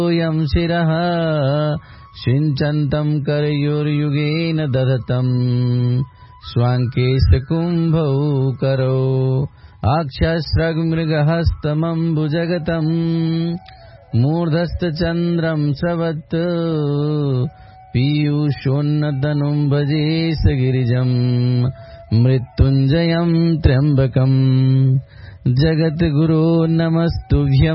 यं शिरः सिञ्चन्तं करयोर्युगेन दधतं स्वाङ्केशकुम्भौ करौ आक्षस्रग्मृगहस्तमम्बुजगतं मूर्धस्थचन्द्रं सवत् पीयूषोन्नतनुं भजे सगिरिजं मृत्युञ्जयं त्र्यम्बकं जगद्गुरो नमस्तुभ्यं